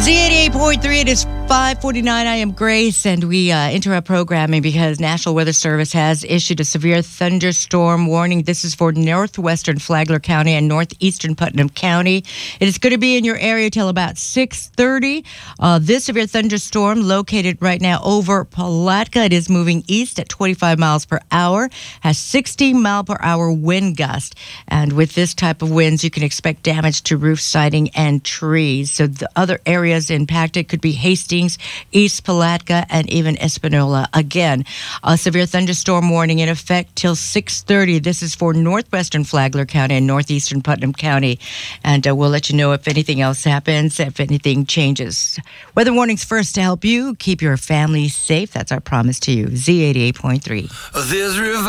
Z88.3, it is 5:49. I am Grace, and we enter our programming because National Weather Service has issued a severe thunderstorm warning. This is for northwestern Flagler County and northeastern Putnam County. It is going to be in your area till about 6:30. This severe thunderstorm located right now over Palatka. It is moving east at 25 miles per hour, has 60-mile-per-hour wind gust. And with this type of winds, you can expect damage to roof siding and trees. So the other areas impacted could be Hastings, East Palatka, and even Espanola. Again, a severe thunderstorm warning in effect till 6:30. This is for northwestern Flagler County and northeastern Putnam County. And we'll let you know if anything else happens, if anything changes. Weather warnings first to help you keep your family safe. That's our promise to you. Z88.3.